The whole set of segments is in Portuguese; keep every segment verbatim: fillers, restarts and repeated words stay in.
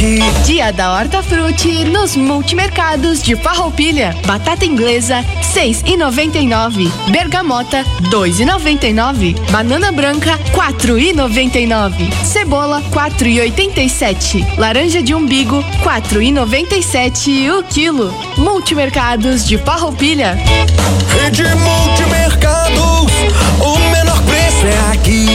aqui. Dia da Hortafruti nos multimercados de Farroupilha. Batata inglesa seis e noventa e nove. Bergamota dois e noventa e nove. Banana branca quatro e noventa e nove. Cebola quatro e oitenta e sete. Laranja de umbigo quatro e noventa e sete o quilo. Multimercados de Farroupilha. Rede Multimercados, o menor preço é aqui.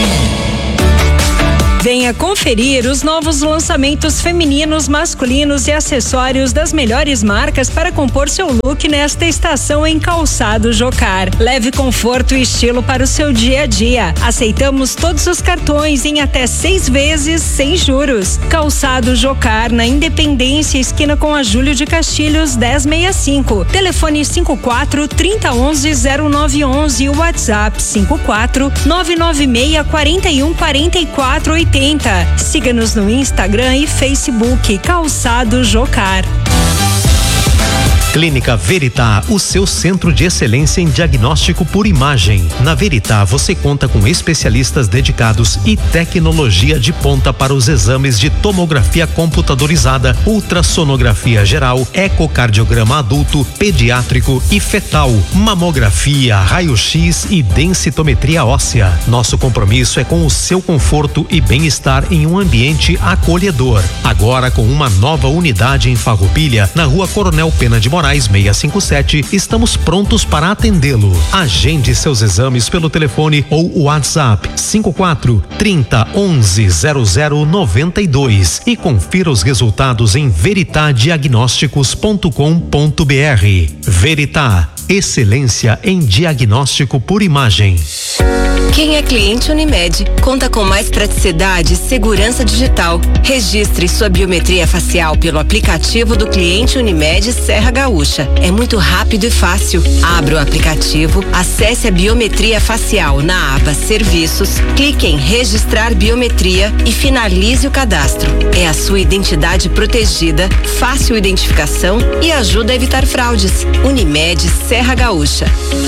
Venha conferir os novos lançamentos femininos, masculinos e acessórios das melhores marcas para compor seu look nesta estação em Calçado Jocar. Leve conforto e estilo para o seu dia a dia. Aceitamos todos os cartões em até seis vezes sem juros. Calçado Jocar, na Independência, esquina com a Júlio de Castilhos, dez sessenta e cinco. Telefone cinco quatro, trinta, onze, zero nove onze. WhatsApp cinco quatro, nove nove seis, quatro um, quatro quatro oito. Siga-nos no Instagram e Facebook Calçado Jocar. Clínica Veritá, o seu centro de excelência em diagnóstico por imagem. Na Veritá, você conta com especialistas dedicados e tecnologia de ponta para os exames de tomografia computadorizada, ultrassonografia geral, ecocardiograma adulto, pediátrico e fetal, mamografia, raio-x e densitometria óssea. Nosso compromisso é com o seu conforto e bem-estar em um ambiente acolhedor. Agora com uma nova unidade em Farroupilha, na Rua Coronel Pena de Moraes, seiscentos e cinquenta e sete, estamos prontos para atendê-lo. Agende seus exames pelo telefone ou WhatsApp cinco quatro, trinta, onze, zero zero noventa e dois e confira os resultados em veritá diagnósticos ponto com ponto br. Veritá, excelência em diagnóstico por imagem. Quem é cliente Unimed conta com mais praticidade e segurança digital. Registre sua biometria facial pelo aplicativo do cliente Unimed Serra Gaúcha. É muito rápido e fácil. Abra o aplicativo, acesse a biometria facial na aba Serviços, clique em Registrar Biometria e finalize o cadastro. É a sua identidade protegida, fácil identificação e ajuda a evitar fraudes. Unimed Serra Gaúcha.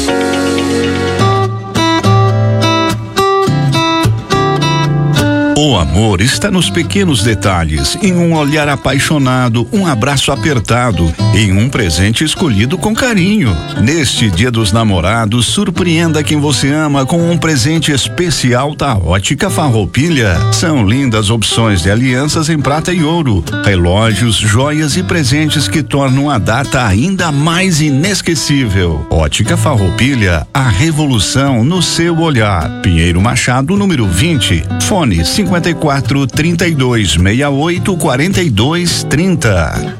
O amor está nos pequenos detalhes, em um olhar apaixonado, um abraço apertado, em um presente escolhido com carinho. Neste Dia dos Namorados, surpreenda quem você ama com um presente especial da Ótica Farroupilha. São lindas opções de alianças em prata e ouro, relógios, joias e presentes que tornam a data ainda mais inesquecível. Ótica Farroupilha, a revolução no seu olhar. Pinheiro Machado, número vinte, fone cinquenta e quatro, trinta e dois, sessenta e oito, quarenta e dois, trinta.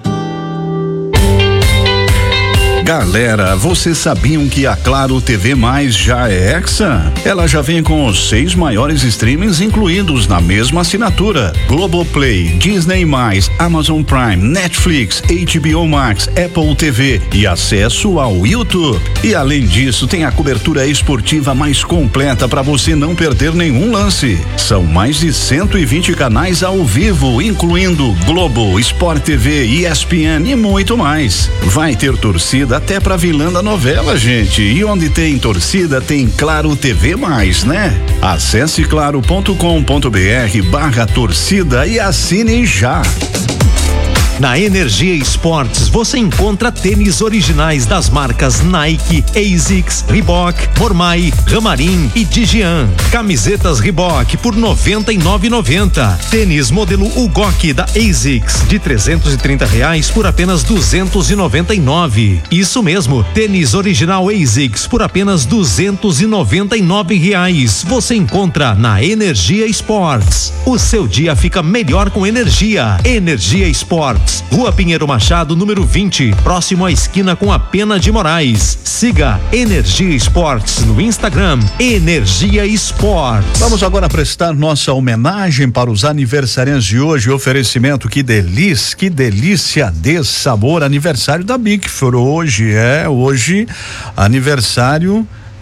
Galera, vocês sabiam que a Claro T V Mais já é Hexa? Ela já vem com os seis maiores streamings incluídos na mesma assinatura: Globoplay, Disney mais, Amazon Prime, Netflix, H B O Max, Apple T V e acesso ao YouTube. E além disso, tem a cobertura esportiva mais completa para você não perder nenhum lance. São mais de cento e vinte canais ao vivo, incluindo Globo, Sport T V, E S P N e muito mais. Vai ter torcida até pra vilã da novela, gente. E onde tem torcida, tem Claro T V mais, né? Acesse claro ponto com ponto br barra torcida e assine já. Na Energia Esportes você encontra tênis originais das marcas Nike, ASICS, Reebok, Mormai, Ramarim e Digian. Camisetas Reebok por noventa e nove reais e noventa centavos. Tênis modelo Ugok da ASICS de trezentos e trinta reais por apenas duzentos e noventa e nove reais. Isso mesmo, tênis original ASICS por apenas duzentos e noventa e nove reais. Você encontra na Energia Esportes. O seu dia fica melhor com energia. Energia Esportes. Rua Pinheiro Machado, número vinte, próximo à esquina com a Pena de Moraes. Siga Energia Esportes no Instagram, Energia Esportes. Vamos agora prestar nossa homenagem para os aniversariantes de hoje. Oferecimento, que delícia, que delícia de sabor. Aniversário da Bic for hoje, é hoje aniversário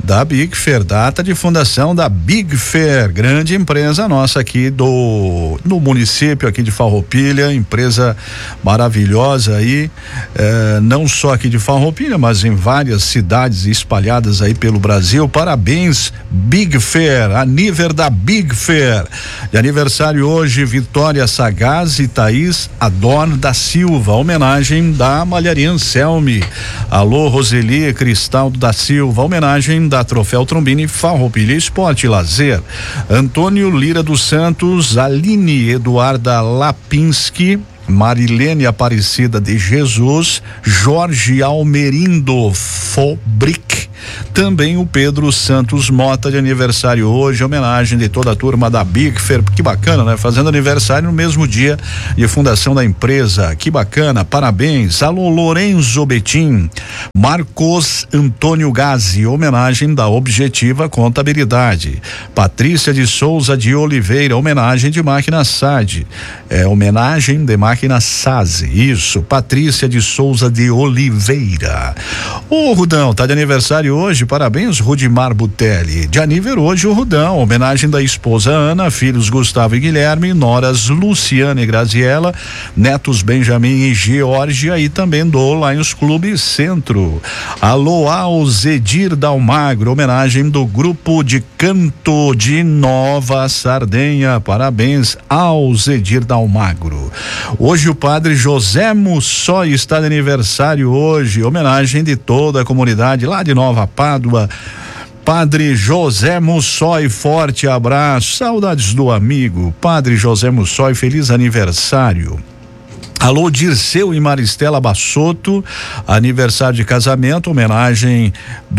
da Big Fair, data de fundação da Big Fair, grande empresa nossa aqui do no município aqui de Farroupilha, empresa maravilhosa aí, eh, não só aqui de Farroupilha, mas em várias cidades espalhadas aí pelo Brasil. Parabéns, Big Fair, aniversário da Big Fair. De aniversário hoje, Vitória Sagaz e Thaís Adorno da Silva, homenagem da Malharia Anselme. Alô, Roseli Cristaldo da Silva, homenagem da Troféu Trombini Farroupilha Esporte e Lazer. Antônio Lira dos Santos, Aline Eduarda Lapinski, Marilene Aparecida de Jesus, Jorge Almerindo Fobrick, também o Pedro Santos Mota de aniversário hoje, homenagem de toda a turma da Big Fair, que bacana, né? Fazendo aniversário no mesmo dia de fundação da empresa, que bacana, parabéns. Alô, Lorenzo Betim, Marcos Antônio Gazi, homenagem da Objetiva Contabilidade. Patrícia de Souza de Oliveira, homenagem de Máquina S A D, é homenagem de Máquina S A S, isso, Patrícia de Souza de Oliveira. O Rudão tá de aniversário hoje, parabéns, Rudimar Butelli. De aniversário hoje o Rudão, homenagem da esposa Ana, filhos Gustavo e Guilherme, noras Luciana e Graziella, netos Benjamin e Georgia, e também do Lions Clube Centro. Alô, Alzedir Dalmagro, homenagem do grupo de canto de Nova Sardenha, parabéns, Alzedir Dalmagro. Hoje o padre José Mussó está de aniversário hoje, homenagem de toda a comunidade lá de Nova Pádua. Padre José Mussói, forte abraço, saudades do amigo Padre José Mussói, feliz aniversário. Alô, Dirceu e Maristela Bassotto, aniversário de casamento, homenagem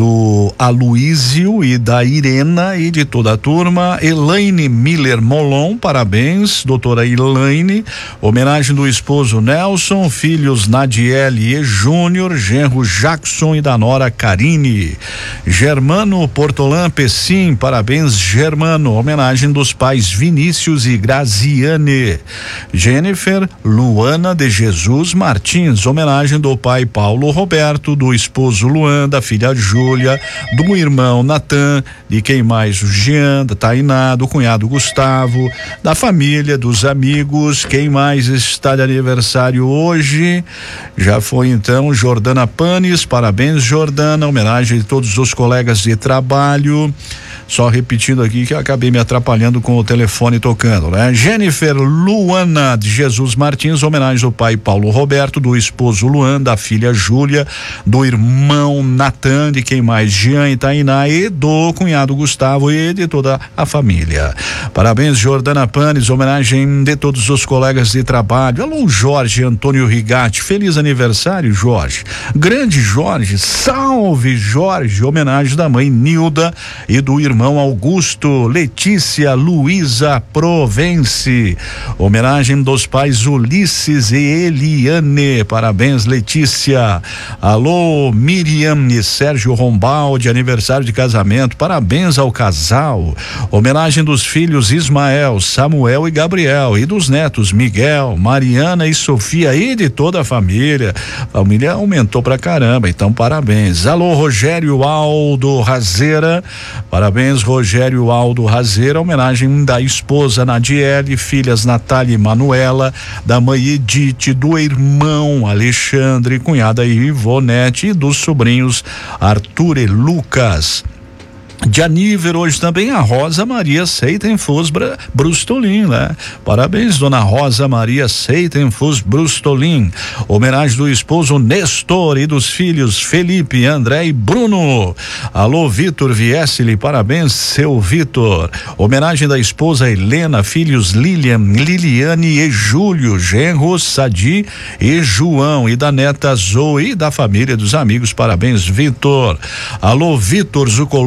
do Aloísio e da Irena e de toda a turma. Elaine Miller Molon, parabéns, doutora Elaine, homenagem do esposo Nelson, filhos Nadiele e Júnior, genro Jackson e da nora Karine. Germano Portolan Pessim, parabéns, Germano, homenagem dos pais Vinícius e Graziane. Jennifer Luana de Jesus Martins, homenagem do pai Paulo Roberto, do esposo Luan, da filha Júlia, do irmão Natan, de quem mais? O Jean, da Tainá, do cunhado Gustavo, da família, dos amigos. Quem mais está de aniversário hoje? Já foi então Jordana Panes, parabéns, Jordana, homenagem de todos os colegas de trabalho. Só repetindo aqui que eu acabei me atrapalhando com o telefone tocando, né? Jennifer Luana de Jesus Martins, homenagem do pai Paulo Roberto, do esposo Luan, da filha Júlia, do irmão Natan, de quem mais? Jean e Tainá, e do cunhado Gustavo e de toda a família. Parabéns, Jordana Panes, homenagem de todos os colegas de trabalho. Alô, Jorge Antônio Rigatti, feliz aniversário, Jorge. Grande Jorge, salve Jorge, homenagem da mãe Nilda e do irmão Augusto, Letícia Luísa Provence, homenagem dos pais Ulisses e Eliane, parabéns, Letícia. Alô, Miriam e Sérgio Rombaldi, aniversário de casamento, parabéns ao casal. Homenagem dos filhos Ismael, Samuel e Gabriel, e dos netos Miguel, Mariana e Sofia, e de toda a família. A família aumentou pra caramba, então parabéns. Alô, Rogério Aldo Razeira, parabéns, Rogério Aldo Razeira, homenagem da esposa Nadiele, filhas Natália e Manuela, da mãe Edith, do irmão Alexandre, cunhada Ivonete e dos sobrinhos Arthur e Lucas. De aniversário hoje também a Rosa Maria Seitenfus Brustolin, né? Parabéns, dona Rosa Maria Seitenfus Brustolin. Homenagem do esposo Nestor e dos filhos Felipe, André e Bruno. Alô, Vitor Viesli, parabéns, seu Vitor. Homenagem da esposa Helena, filhos Lilian, Liliane e Júlio, genros Sadi e João, e da neta Zoe e da família dos amigos, parabéns, Vitor. Alô, Vitor Zucoloto Carne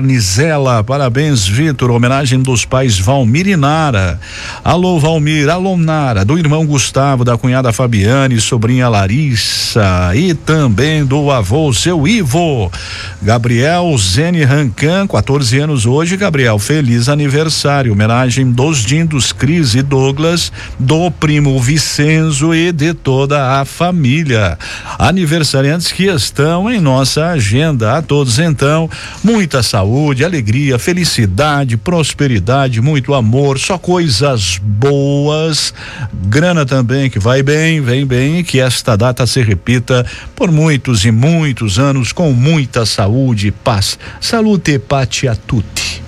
Carnizela, parabéns, Vitor, homenagem dos pais Valmir e Nara. Alô, Valmir, alô, Nara, do irmão Gustavo, da cunhada Fabiane, sobrinha Larissa e também do avô, seu Ivo. Gabriel Zene Rancan, quatorze anos hoje, Gabriel, feliz aniversário, homenagem dos Dindos, Cris e Douglas, do primo Vicenzo e de toda a família. Aniversariantes que estão em nossa agenda. A todos, então, muita saúde, alegria, felicidade, prosperidade, muito amor, só coisas boas, grana também que vai bem, vem bem, e que esta data se repita por muitos e muitos anos com muita saúde e paz. Salute, pace a tutti.